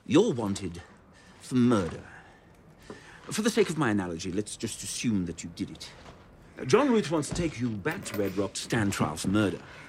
You're wanted for murder. For the sake of my analogy, let's just assume that you did it. John Ruth wants to take you back to Red Rock to stand trial for murder.